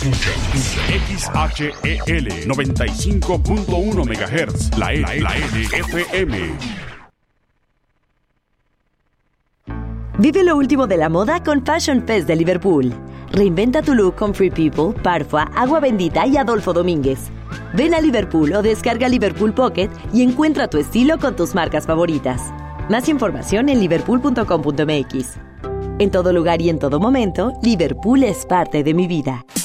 XHEL 95.1 MHz, la FM. Vive lo último de la moda con Fashion Fest de Liverpool. Reinventa tu look con Free People, Parfua, Agua Bendita y Adolfo Domínguez. Ven a Liverpool o descarga Liverpool Pocket y encuentra tu estilo con tus marcas favoritas. Más información en liverpool.com.mx. En todo lugar y en todo momento, Liverpool es parte de mi vida.